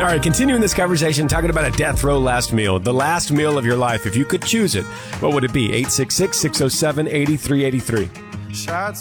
All right, continuing this conversation, talking about a death row last meal, the last meal of your life. If you could choose it, what would it be? 866-607-8383. Shots